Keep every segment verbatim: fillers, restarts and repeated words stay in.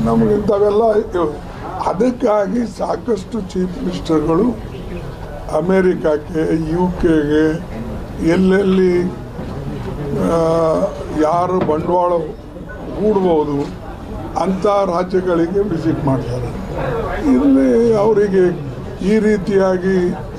ನಮಗೆ ಇಂಥವೆಲ್ಲ ಅದಕ್ಕಾಗಿ ಸಾಕಷ್ಟು ಚೀಫ್ ಮಿನಿಸ್ಟರ್ಗಳು ಅಮೇರಿಕಕ್ಕೆ ಯು ಕೆಗೆ ಎಲ್ಲೆಲ್ಲಿ ಯಾರು ಬಂಡವಾಳ ಹೂಡ್ಬೋದು ಅಂಥ ರಾಜ್ಯಗಳಿಗೆ ವಿಸಿಟ್ ಮಾಡ್ತಾರೆ. ಇಲ್ಲಿ ಅವರಿಗೆ ಈ ರೀತಿಯಾಗಿ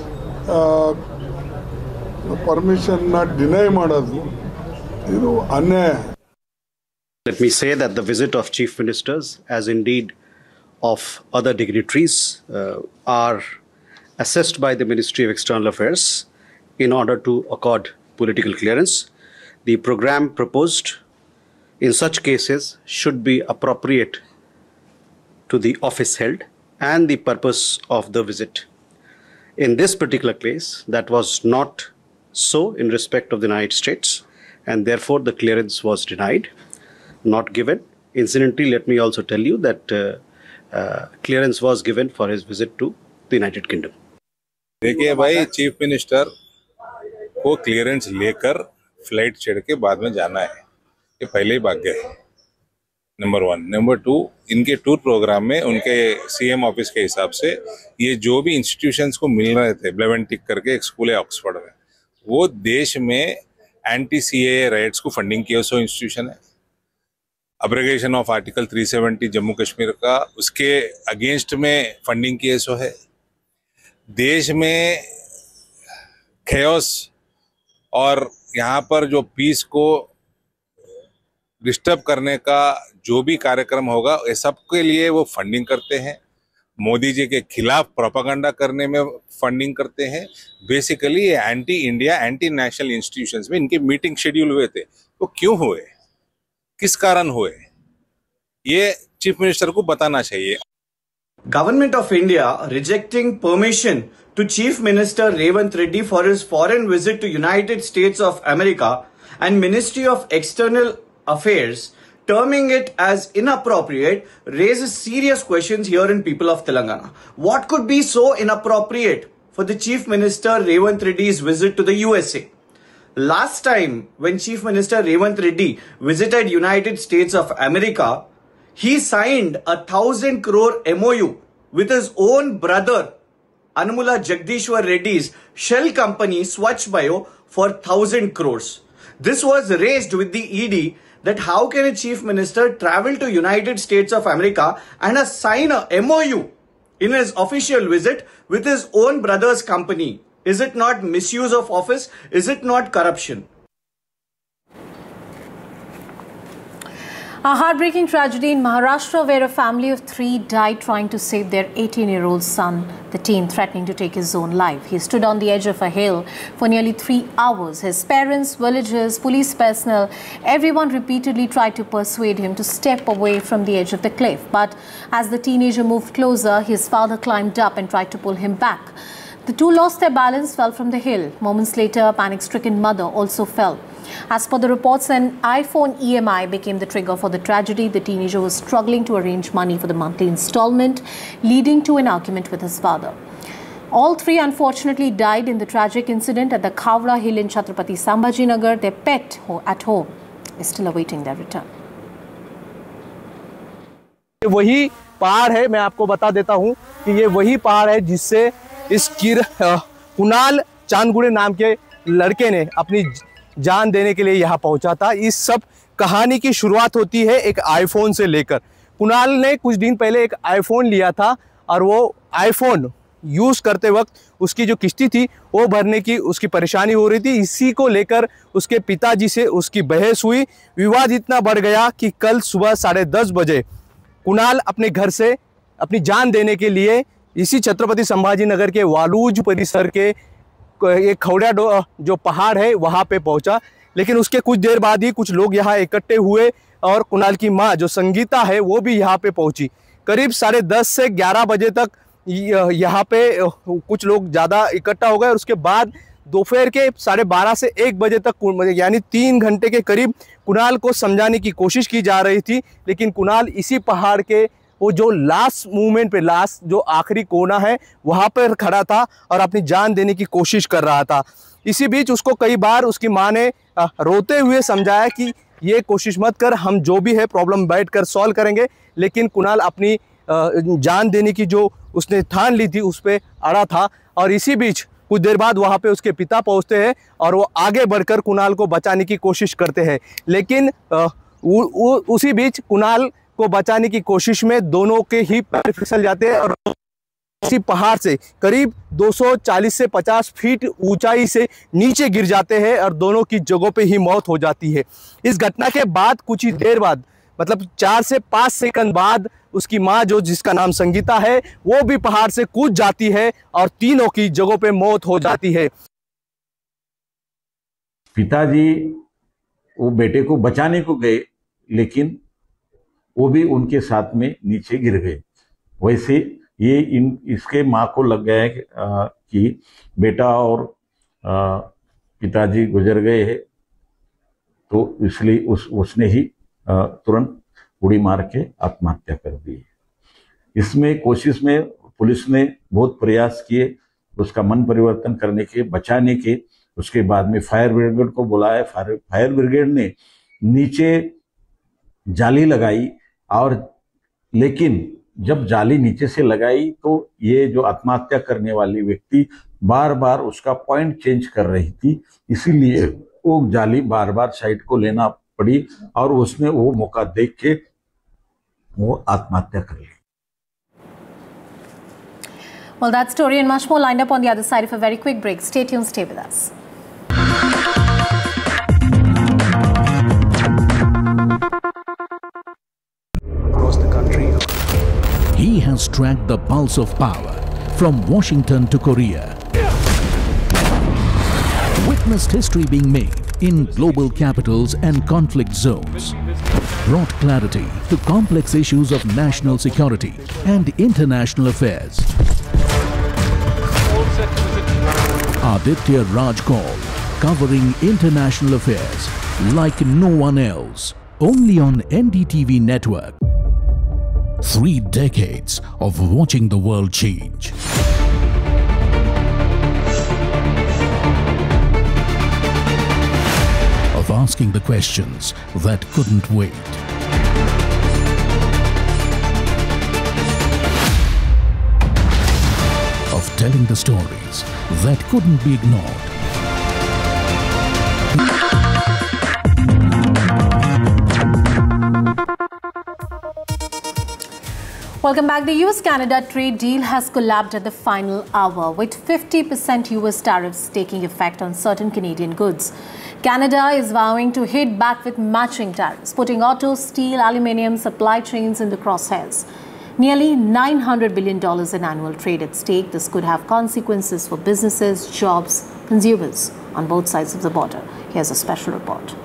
ಪರ್ಮಿಷನ್ನ ಡಿನೈ ಮಾಡೋದು ಇದು ಅನ್ಯಾಯ. Let me say that the visit of chief ministers, as indeed of other dignitaries, uh, are assessed by the Ministry of External Affairs in order to accord political clearance. The program proposed in such cases should be appropriate to the office held and the purpose of the visit. In this particular case, that was not so in respect of the United States, and therefore the clearance was denied, not given. Incidentally, let me also tell you that uh, uh, clearance was given for his visit to the United Kingdom. देखिए भाई, chief minister को clearance लेकर flight चढ़ के बाद में जाना है, ये पहले ही भाग गए, नंबर वन. नंबर टू, इनके टूर प्रोग्राम में उनके सीएम ऑफिस के हिसाब से ये जो भी इंस्टीट्यूशंस को मिल रहे थे, ब्लेवेंटिक करके एक स्कूल है ऑक्सफोर्ड में, वो देश में एंटी सीए राइट्स को फंडिंग किया सो इंस्टीट्यूशन है. अब्रिगेशन ऑफ आर्टिकल तीन सौ सत्तर जम्मू कश्मीर का, उसके अगेंस्ट में फंडिंग किए सो है. देश में खेओस और यहाँ पर जो पीस को डिस्टर्ब करने का जो भी कार्यक्रम होगा, ये सबके लिए वो फंडिंग करते हैं. मोदी जी के खिलाफ प्रोपेगेंडा करने में फंडिंग करते हैं. बेसिकली ये anti India, anti national institutions में इनके मीटिंग शेड्यूल हुए थे, वो क्यों हुए, किस कारण हुए, ये चीफ मिनिस्टर को बताना चाहिए. Government of India rejecting permission to Chief Minister Revant Reddy for his foreign visit to United States of America and Ministry of External Affairs terming it as inappropriate raises serious questions here in people of Telangana. What could be so inappropriate for the Chief Minister Revant Reddy's visit to the U S A? Last time when Chief Minister Revant Reddy visited United States of America, he signed a thousand crore M O U with his own brother Anumula Jagdishwar Reddy's shell company Swachh Bio for thousand crores. This was raised with the E D that how can a chief minister travel to United States of America and a sign a M O U in his official visit with his own brother's company? Is it not misuse of office? Is it not corruption? A heartbreaking tragedy in Maharashtra where a family of three died trying to save their eighteen-year-old son, the teen threatening to take his own life. He stood on the edge of a hill for nearly three hours. His parents, villagers, police personnel, everyone repeatedly tried to persuade him to step away from the edge of the cliff. But as the teenager moved closer, his father climbed up and tried to pull him back. The two lost their balance, fell from the hill. Moments later, a panic-stricken mother also fell. As per the reports, an iPhone E M I became the trigger for the tragedy. The teenager was struggling to arrange money for the monthly installment, leading to an argument with his father. All three unfortunately died in the tragic incident at the Khawra Hill in Chhatrapati Sambhajinagar. Their pet at home is still awaiting their return. वही पहाड़ है, मैं आपको बता देता हूँ कि ये वही पहाड़ है जिससे इस किर कुणाल चांदगुड़े नाम के लड़के ने अपनी जान देने के लिए यहाँ पहुँचा था. इस सब कहानी की शुरुआत होती है एक आईफोन से लेकर. कुणाल ने कुछ दिन पहले एक आईफोन लिया था और वो आईफोन यूज़ करते वक्त उसकी जो किश्ती थी वो भरने की उसकी परेशानी हो रही थी. इसी को लेकर उसके पिताजी से उसकी बहस हुई. विवाद इतना बढ़ गया कि कल सुबह साढ़े दस बजे कुणाल अपने घर से अपनी जान देने के लिए इसी छत्रपति संभाजी नगर के वालूज परिसर के एक खौड़ा जो पहाड़ है वहाँ पे पहुँचा. लेकिन उसके कुछ देर बाद ही कुछ लोग यहाँ इकट्ठे हुए और कुणाल की माँ जो संगीता है वो भी यहाँ पे पहुँची. करीब साढ़े दस से ग्यारह बजे तक यहाँ पे कुछ लोग ज़्यादा इकट्ठा हो गए. और उसके बाद दोपहर के साढ़े बारह से एक बजे तक यानी तीन घंटे के करीब कुणाल को समझाने की कोशिश की जा रही थी. लेकिन कुणाल इसी पहाड़ के वो जो लास्ट मूवमेंट पे, लास्ट जो आखिरी कोना है वहाँ पर खड़ा था और अपनी जान देने की कोशिश कर रहा था. इसी बीच उसको कई बार उसकी माँ ने रोते हुए समझाया कि ये कोशिश मत कर, हम जो भी है प्रॉब्लम बैठ कर सॉल्व करेंगे। लेकिन कुणाल अपनी जान देने की जो उसने ठान ली थी उस पर अड़ा था। और इसी बीच कुछ देर बाद वहाँ पे उसके पिता पहुँचते हैं और वो आगे बढ़कर कुणाल को बचाने की कोशिश करते हैं। लेकिन उ, उ, उसी बीच कुणाल को बचाने की कोशिश में दोनों के ही पैर फिसल जाते हैं और इसी पहाड़ से करीब दो सौ चालीस से पचास फीट ऊंचाई से नीचे गिर जाते हैं और दोनों की जगहों पे ही मौत हो जाती है। इस घटना के बाद कुछ ही देर बाद, मतलब चार से पाँच सेकंड बाद, उसकी मां, जो जिसका नाम संगीता है, वो भी पहाड़ से कूद जाती है और तीनों की जगहों पे मौत हो जाती है। पिताजी वो बेटे को बचाने को गए, लेकिन वो भी उनके साथ में नीचे गिर गए। वैसे ये इन इसके माँ को लग गया है कि, आ, कि बेटा और आ, पिताजी गुजर गए हैं, तो इसलिए उस उसने ही आ, तुरंत उड़ी मार के आत्महत्या कर दी। इसमें कोशिश में पुलिस ने बहुत प्रयास किए उसका मन परिवर्तन करने के, बचाने के। उसके बाद में फायर ब्रिगेड को बुलाया। फायर फायर ब्रिगेड ने नीचे जाली लगाई, और लेकिन जब जाली नीचे से लगाई तो ये जो आत्महत्या करने वाली व्यक्ति बार बार उसका पॉइंट चेंज कर रही थी, इसीलिए वो जाली बार बार साइड को लेना पड़ी और उसने वो मौका देख के वो आत्महत्या कर ली। Well, that story and much more lined up on the other side of a very quick break. Stay tuned, stay with us. Across the country. He has tracked the pulse of power from Washington to Korea. Witnessed history being made in global capitals and conflict zones. Brought clarity to complex issues of national security and international affairs. Aditya Raj Kaul, covering international affairs like no one else. Only on N D T V network. Three decades of watching the world change. Of asking the questions that couldn't wait. Of telling the stories that couldn't be ignored. Welcome back. The U S Canada trade deal has collapsed at the final hour, with fifty percent U S tariffs taking effect on certain Canadian goods. Canada is vowing to hit back with matching tariffs, putting auto, steel, aluminium supply chains in the crosshairs. Nearly nine hundred billion dollars in annual trade at stake. This could have consequences for businesses, jobs, consumers on both sides of the border. Here's a special report.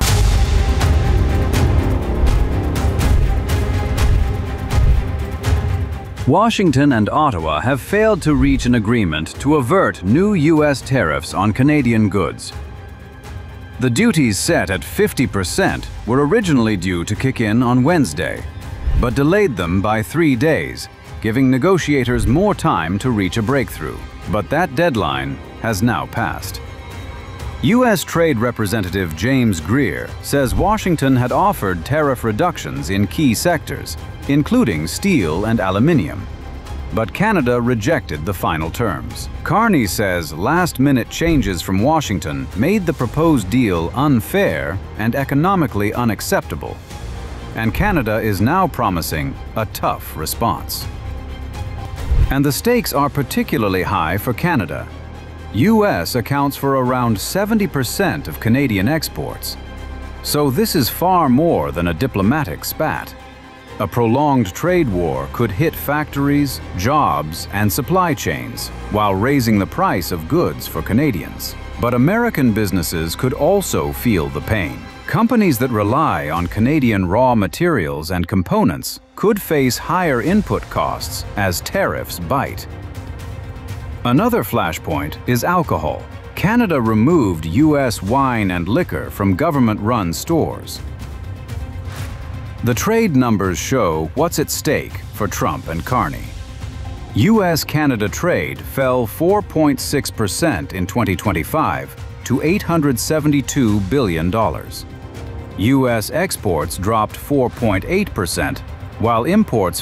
Washington and Ottawa have failed to reach an agreement to avert new U S tariffs on Canadian goods. The duties set at fifty percent were originally due to kick in on Wednesday, but delayed them by three days, giving negotiators more time to reach a breakthrough. But that deadline has now passed. U S Trade Representative James Greer says Washington had offered tariff reductions in key sectors, including steel and aluminium. But Canada rejected the final terms. Carney says last-minute changes from Washington made the proposed deal unfair and economically unacceptable. And Canada is now promising a tough response. And the stakes are particularly high for Canada. U S accounts for around seventy percent of Canadian exports. So this is far more than a diplomatic spat. A prolonged trade war could hit factories, jobs, and supply chains, while raising the price of goods for Canadians. But American businesses could also feel the pain. Companies that rely on Canadian raw materials and components could face higher input costs as tariffs bite. Another flashpoint is alcohol. Canada removed U S wine and liquor from government-run stores. The trade numbers show what's at stake for Trump and Carney. U S Canada trade fell four point six percent in twenty twenty-five to eight hundred seventy-two billion dollars. U S exports dropped four point eight percent, while imports